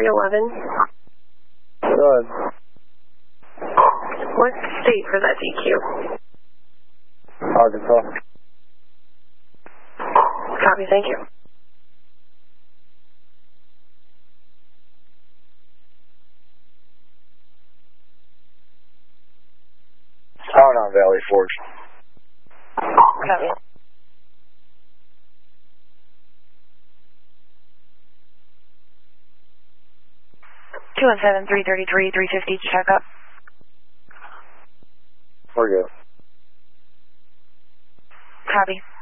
311. Go ahead. What state for that DQ? Arkansas. Copy, thank you. Town on Valley Forge. Copy. Two one seven 333 350 check up. We're good. Copy.